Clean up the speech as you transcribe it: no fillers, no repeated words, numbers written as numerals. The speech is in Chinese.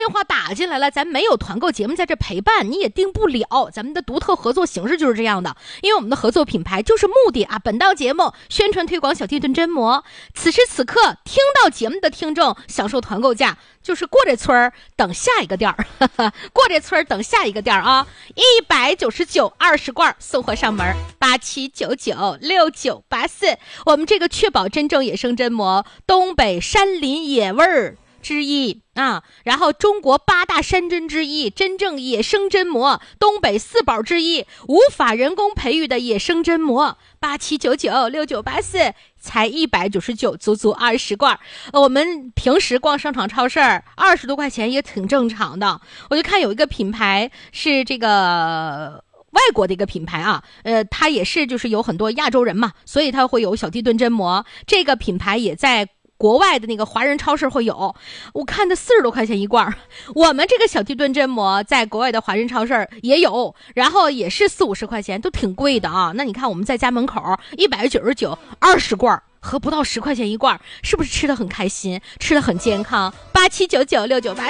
电话打进来了，咱没有团购节目在这陪伴，你也订不了。咱们的独特合作形式就是这样的，因为我们的合作品牌就是目的啊。本档节目宣传推广小地顿真膜，此时此刻听到节目的听众享受团购价，就是过这村儿等下一个店儿，过这村儿等下一个店儿啊！199，20罐送货上门，87996984。我们这个确保真正野生真膜，东北山林野味儿之一啊，然后中国8大山珍之一，真正野生真膜，东北4宝之一，无法人工培育的野生真膜，87996984才199，足足20罐。我们平时逛商场超市20多块钱也挺正常的。我就看有一个品牌是这个外国的一个品牌啊，它也是就是有很多亚洲人嘛，所以它会有小地顿真膜，这个品牌也在国外的那个华人超市会有，我看的40多块钱一罐。我们这个小地顿真膜在国外的华人超市也有，然后也是40-50块钱，都挺贵的啊。那你看我们在家门口199，20罐，合不到10块钱一罐，是不是吃得很开心，吃得很健康？87996984。